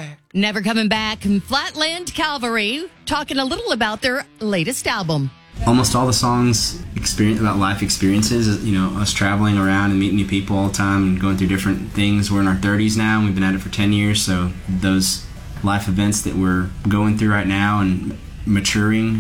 back. Never Coming Back, and Flatland Cavalry, talking a little about their latest album. Almost all the songs about life experiences, us traveling around and meeting new people all the time and going through different things. We're in our 30s now, and we've been at it for 10 years, so those life events that we're going through right now and maturing